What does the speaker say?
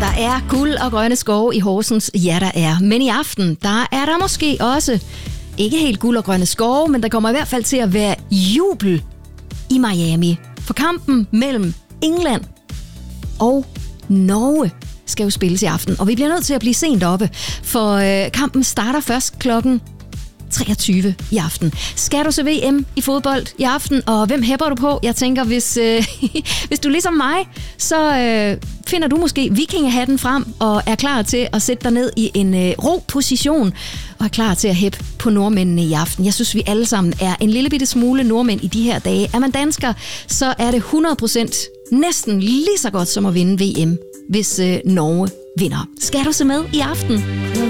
Der er guld og grønne skove i Horsens. Ja, der er. Men i aften, der er der måske også ikke helt guld og grønne skove, men der kommer i hvert fald til at være jubel i Miami. For kampen mellem England og Norge skal jo spilles i aften. Og vi bliver nødt til at blive sent oppe, for kampen starter først klokken 23 i aften. Skal du se VM i fodbold i aften, og hvem hæpper du på? Jeg tænker, hvis du ligesom mig, så finder du måske vikingehatten frem og er klar til at sætte dig ned i en ro-position og er klar til at hæppe på nordmændene i aften. Jeg synes, vi alle sammen er en lille bitte smule nordmænd i de her dage. Er man dansker, så er det 100% næsten lige så godt som at vinde VM, hvis Norge vinder. Skal du se med i aften?